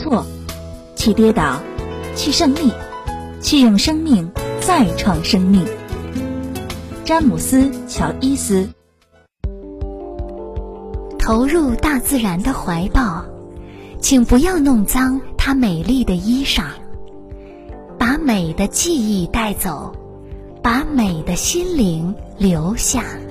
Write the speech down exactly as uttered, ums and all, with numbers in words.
错，去跌倒，去胜利，去用生命再创生命。詹姆斯·乔伊斯。 投入大自然的怀抱，请不要弄脏它美丽的衣裳，把美的记忆带走，把美的心灵留下。